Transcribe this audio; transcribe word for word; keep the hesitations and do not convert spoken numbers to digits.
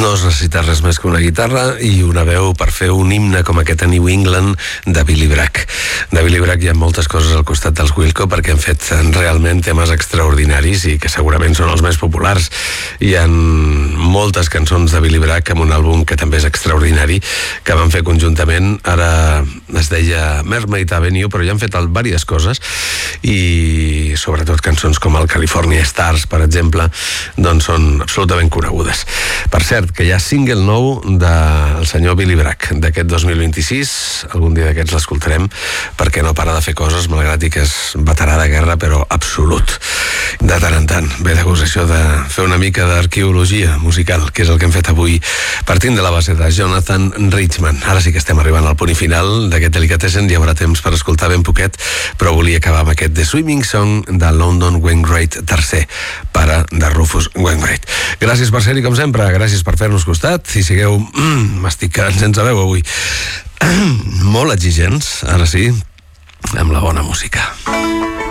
no es necessita res més que una guitarra i una veu per fer un himne com aquest a New England de Billy Bragg. De Billy Bragg hi ha moltes coses al costat dels Wilco perquè han fet realment temes extraordinaris i que segurament són els més populars. Hi ha moltes cançons de Billy Bragg amb un àlbum que també és extraordinari, que van fer conjuntament, ara es deia Mermaid Avenue, però ja han fet diverses coses i sobretot cançons com el California Stars, per exemple, doncs són absolutament conegudes. Per cert, que hi ha single nou del senyor Billy Bragg d'aquest dos mil vint-i-sis, algun dia d'aquests l'escoltarem, perquè no para de fer coses, malgrat que és veterà de guerra, però absolut. De tant en tant ve de gust això de fer una mica d'arqueologia musical, que és el que hem fet avui, partint de la base de Jonathan Richman. Ara sí que estem arribant al punt i final d'aquest Delicatessen, hi haurà temps per escoltar ben poquet, però volia acabar amb aquest The Swimming Song de London Wainwright tercer, pare de Rufus Wainwright. Gràcies per ser-hi, com sempre, gràcies per fer-nos costat, i sigueu, mm, m'estic quedant sense veu avui, molt exigents, ara sí, amb la bona música.